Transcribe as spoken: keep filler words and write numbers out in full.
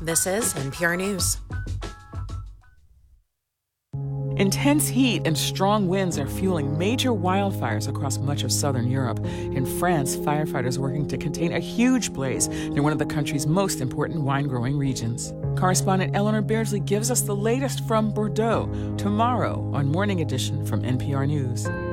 This is N P R News. Intense heat and strong winds are fueling major wildfires across much of southern Europe. In France, firefighters working to contain a huge blaze near one of the country's most important wine-growing regions. Correspondent Eleanor Beardsley gives us the latest from Bordeaux tomorrow on Morning Edition from N P R News.